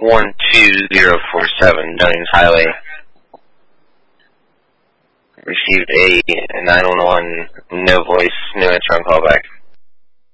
12047, Dunnings Highway. Received a 911 no voice, no answer on callback.